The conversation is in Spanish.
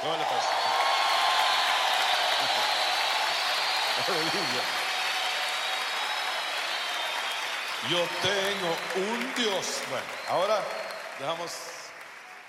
Démosle pues. Aleluya. Yo tengo un Dios. Bueno, ahora dejamos